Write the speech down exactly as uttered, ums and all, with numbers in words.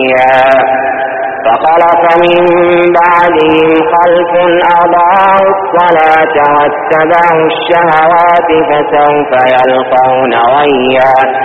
غيا فخلف من بعدهم خلف أضاعوا الصلاة واتبعوا الشهوات فسوف يلقون غيا